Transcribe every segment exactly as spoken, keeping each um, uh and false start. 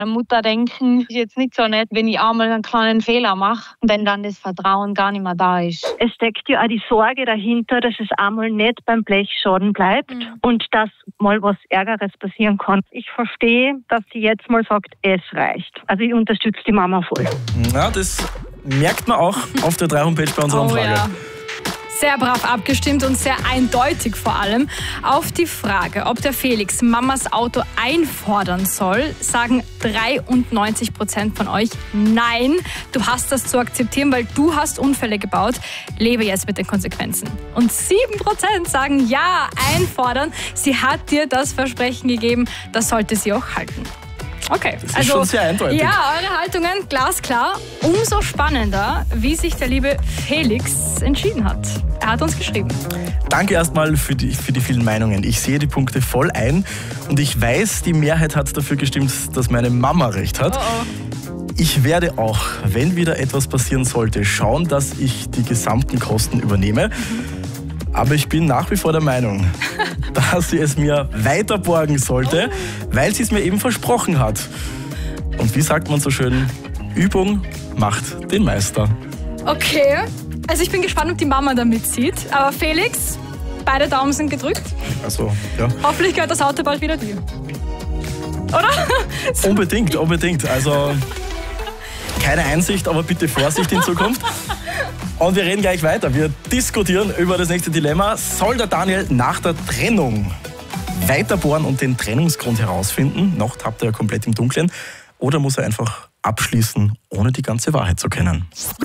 Meine Mutter denken, ist jetzt nicht so nett, wenn ich einmal einen kleinen Fehler mache, wenn dann das Vertrauen gar nicht mehr da ist. Es steckt ja auch die Sorge dahinter, dass es einmal nicht beim Blechschaden bleibt mhm. und dass mal was Ärgeres passieren kann. Ich verstehe, dass sie jetzt mal sagt, es reicht. Also ich unterstütze die Mama voll. Ja, das merkt man auch auf der drei Homepage bei unserer oh, Umfrage. Ja. Sehr brav abgestimmt und sehr eindeutig vor allem. Auf die Frage, ob der Felix Mamas Auto einfordern soll, sagen dreiundneunzig Prozent von euch nein. Du hast das zu akzeptieren, weil du hast Unfälle gebaut. Lebe jetzt mit den Konsequenzen. Und sieben Prozent sagen ja, einfordern. Sie hat dir das Versprechen gegeben, das sollte sie auch halten. Okay, das ist also schon sehr eindeutig. Ja, eure Haltungen glasklar. Umso spannender, wie sich der liebe Felix entschieden hat. Er hat uns geschrieben. Danke erstmal für die, für die vielen Meinungen. Ich sehe die Punkte voll ein und ich weiß, die Mehrheit hat dafür gestimmt, dass meine Mama recht hat. Oh oh. Ich werde auch, wenn wieder etwas passieren sollte, schauen, dass ich die gesamten Kosten übernehme. Aber ich bin nach wie vor der Meinung, dass sie es mir weiter borgen sollte, weil sie es mir eben versprochen hat. Und wie sagt man so schön, Übung macht den Meister. Okay, also ich bin gespannt, ob die Mama da mitzieht. Aber Felix, beide Daumen sind gedrückt. Also, ja. Hoffentlich gehört das Auto bald wieder dir. Oder? Unbedingt, unbedingt. Also keine Einsicht, aber bitte Vorsicht in Zukunft. Und wir reden gleich weiter. Wir diskutieren über das nächste Dilemma. Soll der Daniel nach der Trennung weiterbohren und den Trennungsgrund herausfinden? Noch tappt er ja komplett im Dunkeln. Oder muss er einfach abschließen, ohne die ganze Wahrheit zu kennen?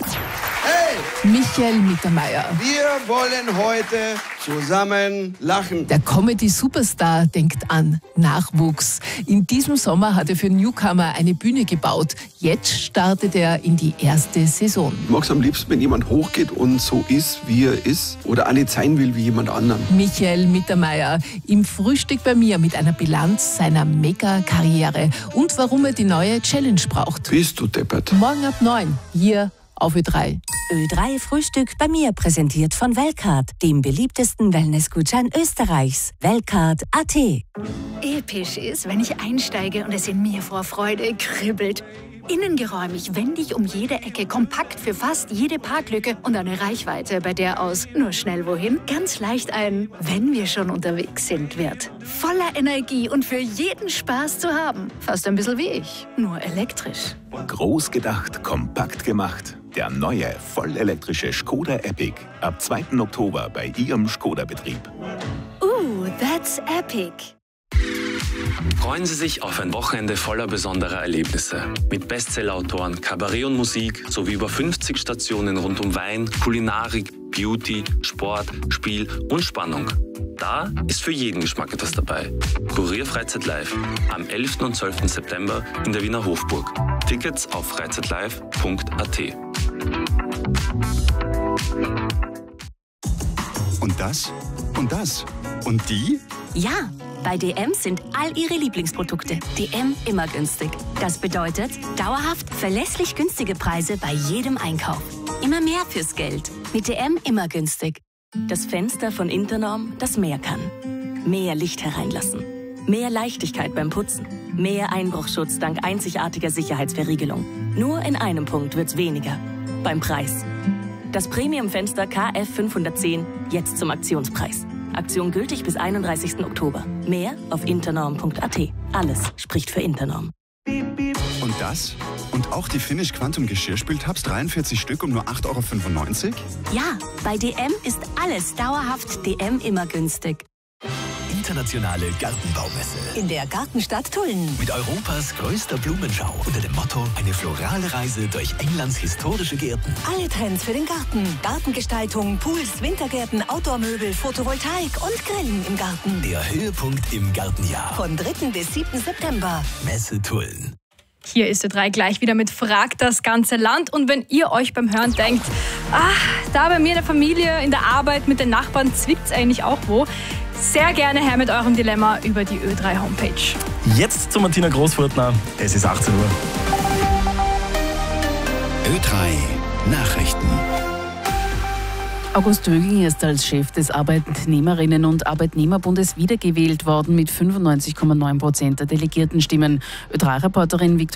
Michael Mittermeier. Wir wollen heute zusammen lachen. Der Comedy-Superstar denkt an Nachwuchs. In diesem Sommer hat er für Newcomer eine Bühne gebaut. Jetzt startet er in die erste Saison. Ich mag es am liebsten, wenn jemand hochgeht und so ist, wie er ist. Oder auch nicht sein will wie jemand anderen. Michael Mittermeier im Frühstück bei mir mit einer Bilanz seiner Mega-Karriere und warum er die neue Challenge braucht. Bist du deppert? Morgen ab neun, hier auf Ö drei. Ö drei Frühstück bei mir, präsentiert von Weltcard, dem beliebtesten Wellnessgutschein Österreichs. Weltcard Punkt a t. Episch ist, wenn ich einsteige und es in mir vor Freude kribbelt. Innengeräumig, wendig um jede Ecke, kompakt für fast jede Parklücke und eine Reichweite, bei der aus nur schnell wohin ganz leicht ein wenn wir schon unterwegs sind wird. Voller Energie und für jeden Spaß zu haben. Fast ein bisschen wie ich, nur elektrisch. Groß gedacht, kompakt gemacht. Der neue, vollelektrische Skoda Epic. Ab zweiten Oktober bei Ihrem Skoda-Betrieb. Uh, that's epic. Freuen Sie sich auf ein Wochenende voller besonderer Erlebnisse. Mit Bestsellerautoren, Kabarett und Musik sowie über fünfzig Stationen rund um Wein, Kulinarik, Beauty, Sport, Spiel und Spannung. Da ist für jeden Geschmack etwas dabei. Kurier Freizeit Live am elften und zwölften September in der Wiener Hofburg. Tickets auf freizeitlive punkt a t. Und das? Und das? Und die? Ja, bei D M sind all Ihre Lieblingsprodukte D M immer günstig. Das bedeutet dauerhaft verlässlich günstige Preise bei jedem Einkauf. Immer mehr fürs Geld. Mit D M immer günstig. Das Fenster von Internorm, das mehr kann. Mehr Licht hereinlassen. Mehr Leichtigkeit beim Putzen. Mehr Einbruchschutz dank einzigartiger Sicherheitsverriegelung. Nur in einem Punkt wird's weniger. Beim Preis. Das Premium-Fenster K F fünfhundertzehn jetzt zum Aktionspreis. Aktion gültig bis einunddreißigsten Oktober. Mehr auf internorm punkt a t. Alles spricht für Internorm. Und das? Und auch die Finish Quantum Geschirrspültabs, dreiundvierzig Stück um nur acht Euro fünfundneunzig? Ja, bei D M ist alles dauerhaft D M immer günstig. Internationale Gartenbaumesse. In der Gartenstadt Tulln. Mit Europas größter Blumenschau unter dem Motto eine florale Reise durch Englands historische Gärten. Alle Trends für den Garten. Gartengestaltung, Pools, Wintergärten, Outdoor-Möbel, Photovoltaik und Grillen im Garten. Der Höhepunkt im Gartenjahr. Von dritten bis siebten September. Messe Tulln. Hier ist Ö drei gleich wieder mit Fragt das ganze Land. Und wenn ihr euch beim Hören denkt, ach, da bei mir in der Familie, in der Arbeit, mit den Nachbarn zwickt es eigentlich auch wo, sehr gerne her mit eurem Dilemma über die Ö drei Homepage. Jetzt zu Martina Großfurtner. Es ist achtzehn Uhr. Ö drei Nachrichten. August Wöging ist als Chef des Arbeitnehmerinnen- und Arbeitnehmerbundes wiedergewählt worden mit fünfundneunzig Komma neun Prozent der Delegiertenstimmen. Ö drei Reporterin Viktoria